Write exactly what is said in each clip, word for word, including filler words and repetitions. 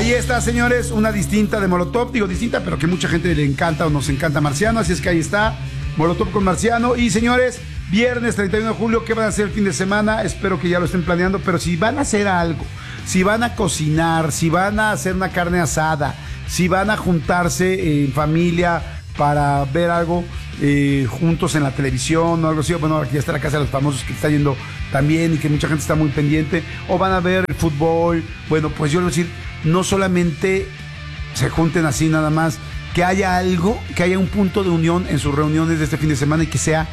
Ahí está, señores, una distinta de Molotov, digo distinta, pero que mucha gente le encanta o nos encanta Marciano, así es que ahí está, Molotov con Marciano. Y señores, viernes treinta y uno de julio, ¿qué van a hacer el fin de semana? Espero que ya lo estén planeando, pero si van a hacer algo, si van a cocinar, si van a hacer una carne asada, si van a juntarse en familia para ver algo eh, juntos en la televisión o algo así, bueno, aquí está la casa de los famosos que está yendo también y que mucha gente está muy pendiente, o van a ver el fútbol, bueno, pues yo les voy a decir, no solamente se junten así nada más, que haya algo, que haya un punto de unión en sus reuniones de este fin de semana y que sea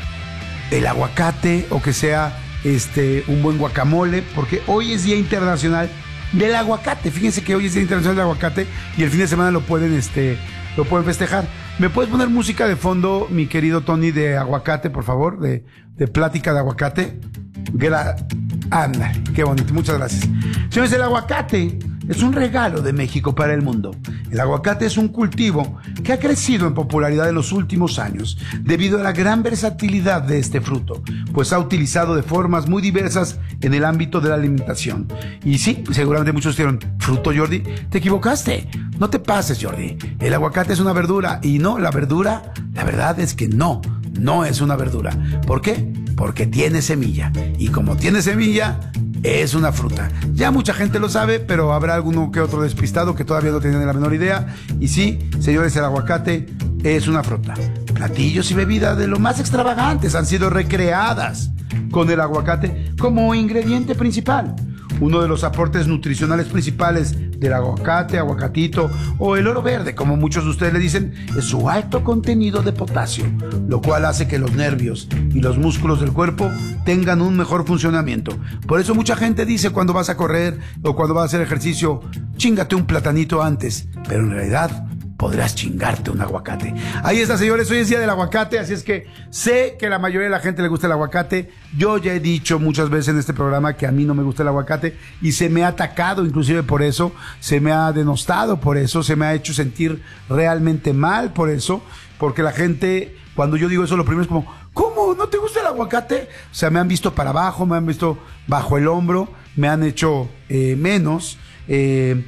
el aguacate o que sea este un buen guacamole, porque hoy es Día Internacional del Aguacate. Fíjense que hoy es Día Internacional del Aguacate y el fin de semana lo pueden este lo pueden festejar. ¿Me puedes poner música de fondo, mi querido Tony, de aguacate, por favor? De, de plática de aguacate. Gra- Ándale, qué bonito, muchas gracias. Señores, el aguacate es un regalo de México para el mundo. El aguacate es un cultivo que ha crecido en popularidad en los últimos años debido a la gran versatilidad de este fruto, pues ha utilizado de formas muy diversas en el ámbito de la alimentación. Y sí, seguramente muchos dijeron, ¿fruto, Jordi? Te equivocaste. No te pases, Jordi. El aguacate es una verdura y no, la verdura, la verdad es que no, no es una verdura. ¿Por qué? Porque tiene semilla. Y como tiene semilla, es una fruta. Ya mucha gente lo sabe, pero habrá alguno que otro despistado que todavía no tiene la menor idea. Y sí, señores, el aguacate es una fruta. Platillos y bebidas de lo más extravagantes han sido recreadas con el aguacate como ingrediente principal. Uno de los aportes nutricionales principales del aguacate, aguacatito o el oro verde, como muchos de ustedes le dicen, es su alto contenido de potasio, lo cual hace que los nervios y los músculos del cuerpo tengan un mejor funcionamiento. Por eso mucha gente dice cuando vas a correr o cuando vas a hacer ejercicio, chíngate un platanito antes, pero en realidad podrás chingarte un aguacate. Ahí está, señores, hoy es día del aguacate, así es que sé que a la mayoría de la gente le gusta el aguacate. Yo ya he dicho muchas veces en este programa que a mí no me gusta el aguacate y se me ha atacado inclusive por eso, se me ha denostado por eso, se me ha hecho sentir realmente mal por eso, porque la gente, cuando yo digo eso, lo primero es como, ¿cómo? ¿No te gusta el aguacate? O sea, me han visto para abajo, me han visto bajo el hombro, me han hecho eh, menos, eh,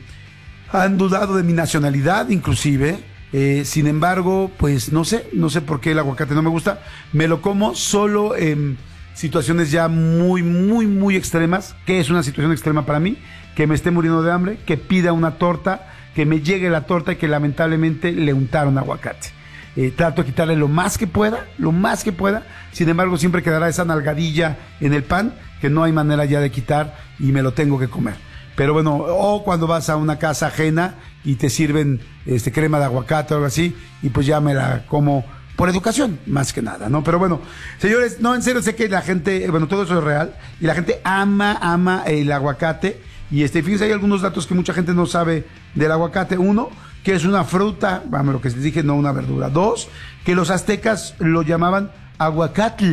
han dudado de mi nacionalidad, inclusive. Eh, sin embargo, pues no sé, no sé por qué el aguacate no me gusta. Me lo como solo en situaciones ya muy, muy, muy extremas. ¿Qué es una situación extrema para mí? Que me esté muriendo de hambre, que pida una torta, que me llegue la torta y que lamentablemente le untaron aguacate. Eh, trato de quitarle lo más que pueda, lo más que pueda. Sin embargo, siempre quedará esa nalgadilla en el pan que no hay manera ya de quitar y me lo tengo que comer. Pero bueno, o cuando vas a una casa ajena y te sirven este crema de aguacate o algo así, y pues ya me la como por educación, más que nada, ¿no? Pero bueno, señores, no, en serio, sé que la gente, bueno, todo eso es real, y la gente ama, ama el aguacate, y este, fíjense, hay algunos datos que mucha gente no sabe del aguacate. Uno, que es una fruta, vamos, lo que les dije, no una verdura. Dos, que los aztecas lo llamaban aguacatl,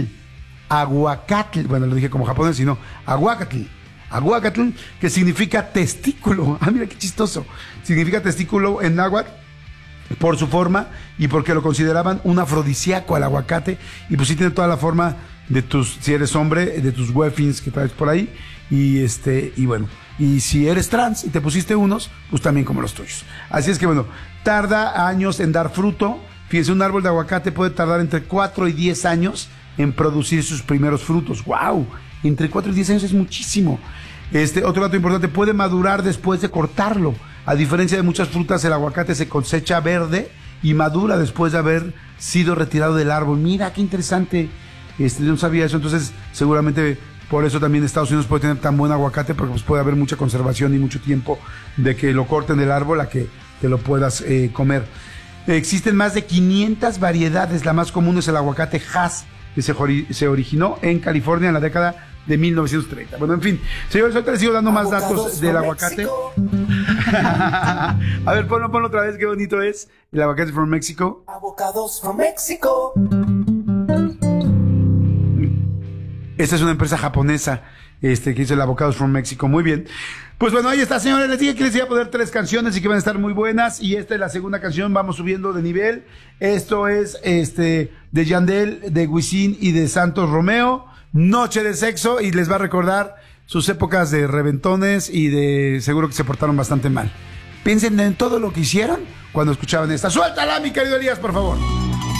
aguacatl, bueno, lo dije como japonés, sino aguacatl. Aguacatl, que significa testículo. Ah, mira qué chistoso. Significa testículo en náhuatl por su forma y porque lo consideraban un afrodisíaco al aguacate. Y pues sí tiene toda la forma de tus, si eres hombre, de tus weffins que traes por ahí. Y este, y bueno, y si eres trans y te pusiste unos, pues también como los tuyos. Así es que bueno, tarda años en dar fruto. Fíjense, un árbol de aguacate puede tardar entre cuatro y diez años en producir sus primeros frutos. ¡Wow! Entre cuatro y diez años es muchísimo. Este, otro dato importante, puede madurar después de cortarlo. A diferencia de muchas frutas, el aguacate se cosecha verde y madura después de haber sido retirado del árbol. Mira, qué interesante. Este, yo no sabía eso, entonces seguramente por eso también Estados Unidos puede tener tan buen aguacate, porque pues puede haber mucha conservación y mucho tiempo de que lo corten del árbol a que te lo puedas eh, comer. Existen más de quinientas variedades. La más común es el aguacate Hass, que se, se originó en California en la década de mil novecientos treinta. Bueno, en fin, señores, ahorita les sigo dando más datos del aguacate. A ver, ponlo, ponlo otra vez, qué bonito es el aguacate from Mexico. Avocados from Mexico. Esta es una empresa japonesa este, que hizo el Avocados from Mexico. Muy bien. Pues bueno, ahí está, señores. Les dije que les iba a poner tres canciones y que van a estar muy buenas. Y esta es la segunda canción. Vamos subiendo de nivel. Esto es este de Yandel, de Wisin y de Santos Romeo. Noche de sexo. Y les va a recordar sus épocas de reventones y de seguro que se portaron bastante mal. Piensen en todo lo que hicieron cuando escuchaban esta. Suéltala, mi querido Elías, por favor.